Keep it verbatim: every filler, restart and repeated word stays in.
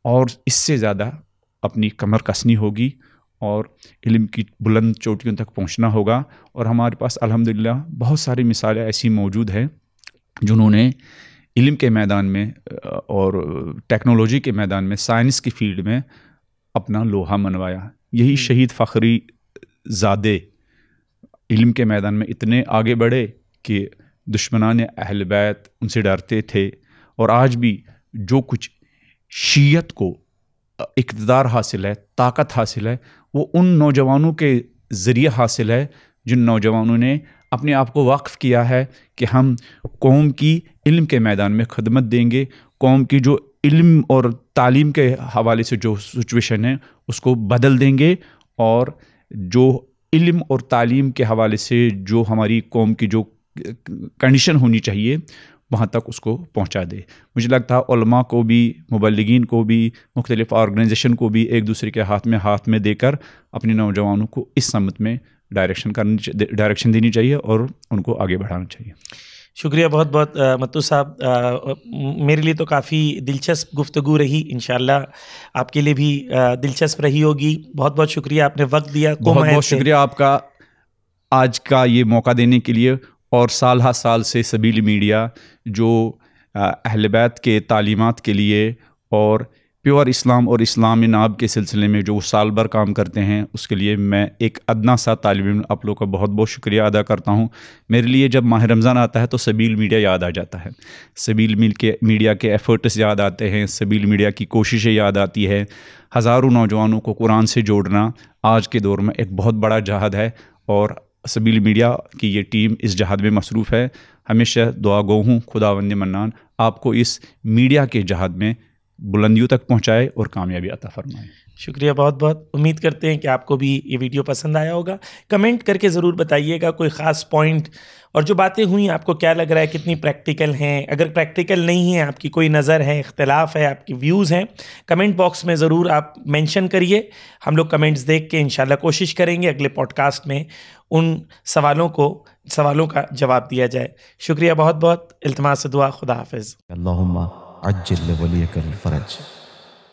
اور اس سے زیادہ اپنی کمر کسنی ہوگی اور علم کی بلند چوٹیوں تک پہنچنا ہوگا. اور ہمارے پاس الحمدللہ بہت ساری مثالیں ایسی موجود ہیں جنہوں نے علم کے میدان میں اور ٹیکنالوجی کے میدان میں، سائنس کی فیلڈ میں اپنا لوہا منوایا. یہی شہید فخری زادے علم کے میدان میں اتنے آگے بڑھے کہ دشمنان اہل بیت ان سے ڈرتے تھے. اور آج بھی جو کچھ شیعت کو اقتدار حاصل ہے، طاقت حاصل ہے، وہ ان نوجوانوں کے ذریعے حاصل ہے جن نوجوانوں نے اپنے آپ کو وقف کیا ہے کہ ہم قوم کی علم کے میدان میں خدمت دیں گے، قوم کی جو علم اور تعلیم کے حوالے سے جو سچویشن ہے اس کو بدل دیں گے، اور جو علم اور تعلیم کے حوالے سے جو ہماری قوم کی جو کنڈیشن ہونی چاہیے وہاں تک اس کو پہنچا دے. مجھے لگتا ہے علماء کو بھی، مبلغین کو بھی، مختلف آرگنائزیشن کو بھی ایک دوسرے کے ہاتھ میں ہاتھ میں دے کر اپنے نوجوانوں کو اس سمت میں ڈائریکشن کرنی ڈائریکشن دینی چاہیے اور ان کو آگے بڑھانا چاہیے. شکریہ بہت بہت متو صاحب. میرے لیے تو کافی دلچسپ گفتگو رہی، انشاءاللہ آپ کے لیے بھی دلچسپ رہی ہوگی. بہت بہت شکریہ، آپ نے وقت دیا. بہت بہت شکریہ آپ کا آج کا یہ موقع دینے کے لیے. اور سال ہر سال سے سبیل میڈیا جو اہل بیت کے تعلیمات کے لیے اور پیور اسلام اور اسلام ناب کے سلسلے میں جو سال بھر کام کرتے ہیں اس کے لیے میں ایک ادنا سا طالب علم آپ لوگوں کا بہت بہت شکریہ ادا کرتا ہوں. میرے لیے جب ماہ رمضان آتا ہے تو سبیل میڈیا یاد آ جاتا ہے. سبیل میل کے میڈیا کے ایفرٹس یاد آتے ہیں، سبیل میڈیا کی کوششیں یاد آتی ہے. ہزاروں نوجوانوں کو قرآن سے جوڑنا آج کے دور میں ایک بہت بڑا جہاد ہے، اور سبیل میڈیا کی یہ ٹیم اس جہاد میں مصروف ہے. ہمیشہ دعا گو ہوں خداوند منان آپ کو اس میڈیا کے جہاد میں بلندیوں تک پہنچائے اور کامیابی عطا فرمائے. شکریہ بہت بہت. امید کرتے ہیں کہ آپ کو بھی یہ ویڈیو پسند آیا ہوگا. کمنٹ کر کے ضرور بتائیے گا کوئی خاص پوائنٹ اور جو باتیں ہوئیں آپ کو کیا لگ رہا ہے، کتنی پریکٹیکل ہیں. اگر پریکٹیکل نہیں ہیں، آپ کی کوئی نظر ہے، اختلاف ہے، آپ کی ویوز ہیں، کمنٹ باکس میں ضرور آپ مینشن کریے. ہم لوگ کمنٹس دیکھ کے انشاءاللہ کوشش کریں گے اگلے پوڈ کاسٹ میں ان سوالوں کو سوالوں کا جواب دیا جائے. شکریہ بہت بہت. التماس دعا. خدا حافظ. اللہم عجل ولیک الفرج.